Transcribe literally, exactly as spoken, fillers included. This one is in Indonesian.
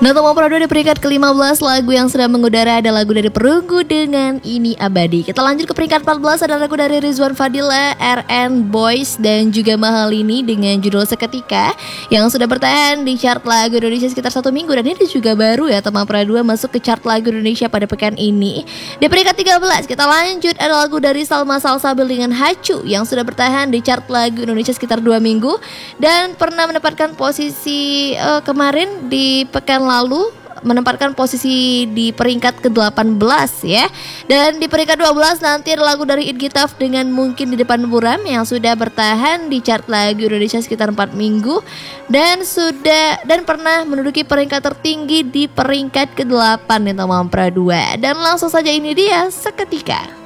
Noto Prado di peringkat kelima belas, lagu yang sedang mengudara ada lagu dari Perunggu dengan Ini Abadi. Kita lanjut ke peringkat empat belas, ada lagu dari Rizwan Fadila, R N Boys dan juga Mahalini dengan judul Seketika yang sudah bertahan di chart lagu Indonesia sekitar satu minggu. Dan ini juga baru ya, Toma Pradua masuk ke chart lagu Indonesia pada pekan ini. Di peringkat tiga belas kita lanjut, ada lagu dari Salma Salsabil dengan Hacu yang sudah bertahan di chart lagu Indonesia sekitar dua minggu dan pernah mendapatkan posisi uh, kemarin di pekan lalu menempatkan posisi di peringkat ke delapan belas ya. Dan di peringkat dua belas nanti ada lagu dari It Gitaf dengan Mungkin di Depan Buram yang sudah bertahan di chart lagu Indonesia sekitar empat minggu dan sudah dan pernah menduduki peringkat tertinggi di peringkat ke delapan di Toma Pradua. Dan langsung saja ini dia Seketika.